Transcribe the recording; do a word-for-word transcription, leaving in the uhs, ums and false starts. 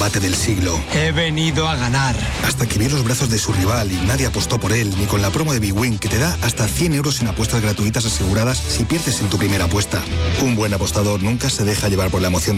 combate del siglo. He venido a ganar. Hasta que vio los brazos de su rival y nadie apostó por él, ni con la promo de Big Win, que te da hasta cien euros en apuestas gratuitas aseguradas si pierdes en tu primera apuesta. Un buen apostador nunca se deja llevar por la emoción de